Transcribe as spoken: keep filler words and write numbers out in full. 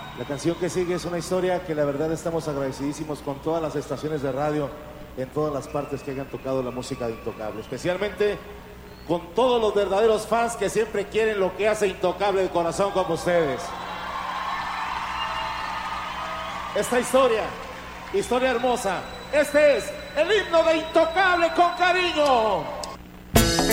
La canción que sigue es una historia que la verdad estamos agradecidísimos con todas las estaciones de radio en todas las partes que hayan tocado la música de Intocable, especialmente con todos los verdaderos fans que siempre quieren lo que hace Intocable de corazón como ustedes. Esta historia, historia hermosa, este es el himno de Intocable con cariño.